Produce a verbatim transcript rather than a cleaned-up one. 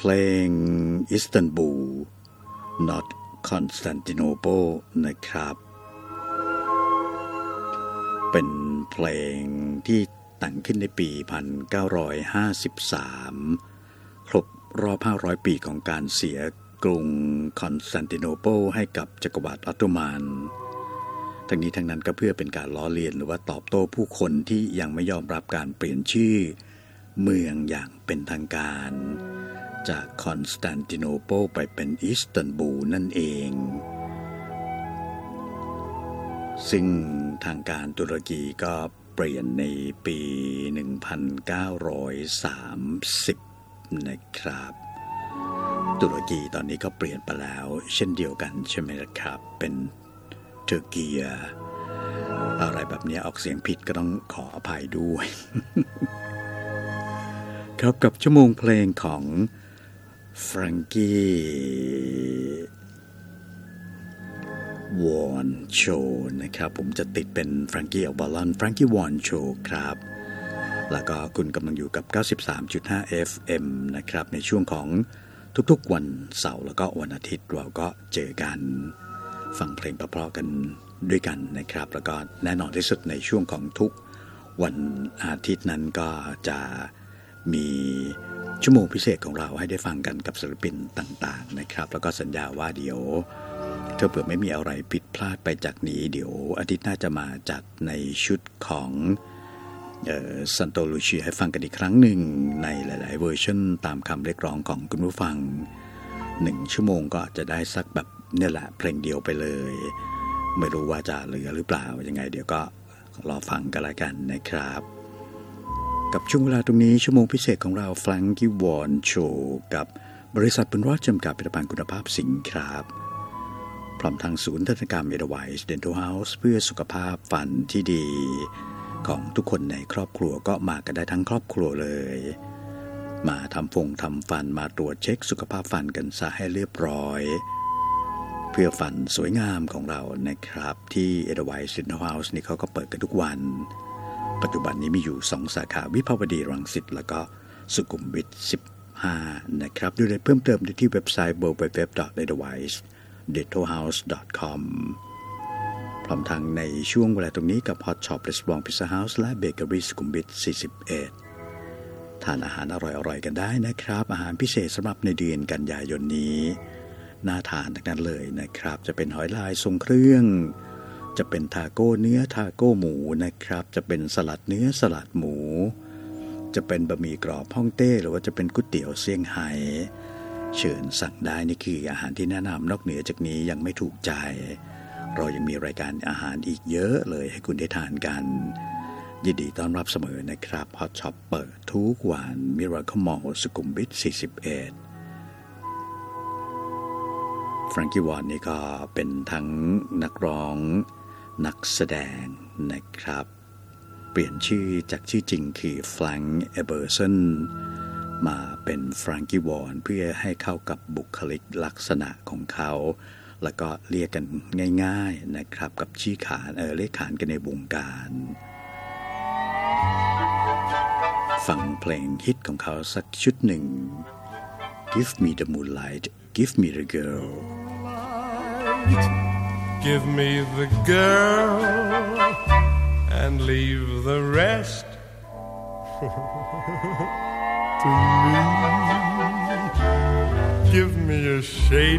เพลงอิสตันบูล not Constantinople นะครับเป็นเพลงที่แต่งขึ้นในปี หนึ่งพันเก้าร้อยห้าสิบสาม ครบรอบห้าร้อยปีของการเสียกรุงคอนสแตนติโนเปิลให้กับจักรวรรดิออตโตมันทั้งนี้ทั้งนั้นก็เพื่อเป็นการล้อเลียนหรือว่าตอบโต้ผู้คนที่ยังไม่ยอมรับการเปลี่ยนชื่อเมืองอย่างเป็นทางการจากคอนสแตนติโนเปิลไปเป็นอิสตันบูลนั่นเองซึ่งทางการตุรกีก็เปลี่ยนในปี หนึ่งพันเก้าร้อยสามสิบ นะครับตุรกีตอนนี้ก็เปลี่ยนไปแล้วเช่นเดียวกันใช่ไหมล่ะครับเป็นเทอร์เกียอะไรแบบนี้ออกเสียงผิดก็ต้องขออภัยด้วย ครับกับชั่วโมงเพลงของแฟรงกี้วอนโชนะครับผมจะติดเป็นแฟรงกี้อัลบาลอนแฟรงกี้วอนโชครับแล้วก็คุณกำลังอยู่กับ เก้าสิบสามจุดห้า เอฟ เอ็ม นะครับในช่วงของทุกๆวันเสาร์แล้วก็วันอาทิตย์เราก็เจอกันฟังเพลงเพราะๆกันด้วยกันนะครับแล้วก็แน่นอนที่สุดในช่วงของทุกวันอาทิตย์นั้นก็จะมีชั่วโมงพิเศษของเราให้ได้ฟังกันกับศิลปินต่างๆนะครับแล้วก็สัญญาว่าเดี๋ยวถ้าเผื่อไม่มีอะไรผิดพลาดไปจากนี้เดี๋ยวอาทิตย์หน้าจะมาจัดในชุดของซันโตลูชีให้ฟังกันอีกครั้งหนึ่งในหลายๆเวอร์ชันตามคำเรียกร้องของคุณผู้ฟังหนึ่งชั่วโมงก็จะได้สักแบบนี่แหละเพลงเดียวไปเลยไม่รู้ว่าจะเหลือหรือเปล่ายังไงเดี๋ยวก็รอฟังกันละกันนะครับกับช่วงเวลาตรงนี้ชั่วโมงพิเศษของเราแฟรงกี้วอนโชกับบริษัทบุญรอดจำกัดผลิตภัณฑ์คุณภาพสิงห์ครับพร้อมทางศูนย์ทันตกรรมเอเดไวส์เดนทัลเฮาส์เพื่อสุขภาพฟันที่ดีของทุกคนในครอบครัวก็มากันได้ทั้งครอบครัวเลยมาทำฟงทำฟันมาตรวจเช็คสุขภาพฟันกันซะให้เรียบร้อยเพื่อฟันสวยงามของเรานะครับที่เอเดไวส์เดนทัลเฮาส์นี่เขาก็เปิดกันทุกวันปัจจุบันนี้มีอยู่สองสาขาวิภาวดีรังสิตแล้วก็สุขุมวิทสิบห้านะครับดูได้เพิ่มเติมได้ที่เว็บไซต์ ดับเบิลยู ดับเบิลยู ดับเบิลยู ดอท เอเดไวส์ เดนทัลเฮาส์ ดอท คอม พร้อมทางในช่วงเวลาตรงนี้กับ Hot Shop Restaurant Pizza House และ Bakery สุขุมวิทสี่สิบเอ็ดทานอาหารอร่อยๆกันได้นะครับอาหารพิเศษสำหรับในเดือนกันยายนนี้น่าทานทั้งนั้นเลยนะครับจะเป็นหอยลายทรงเครื่องจะเป็นทาโก้เนื้อทาโก้หมูนะครับจะเป็นสลัดเนื้อสลัดหมูจะเป็นบะหมี่กรอบฮ่องเต้หรือว่าจะเป็นก๋วยเตี๋ยวเซี่ยงไฮ้เชิญสั่งได้นี่คืออาหารที่แนะนำนอกเหนือจากนี้ยังไม่ถูกใจเรายังมีรายการอาหารอีกเยอะเลยให้คุณได้ทานกันยินดีต้อนรับเสมอนะครับ Hot Shop เปิดทุกวัน Miracle Mall สุขุมวิทสี่สิบเอ็ดแฟรงกี้วอนนี่ก็เป็นทั้งนักร้องนักแสดงนะครับเปลี่ยนชื่อจากชื่อจริงคือแฟรงค์เอเบอร์สันมาเป็นแฟรงกี้วอนเพื่อให้เข้ากับบุคลิกลักษณะของเขาแล้วก็เรียกกันง่ายๆนะครับกับชื่อขานเออเรียกขานกันในวงการฟังเพลงฮิตของเขาสักชุดหนึ่ง Give me the moonlight Give me the girl Give me the girl and leave the rest to me Give me a shade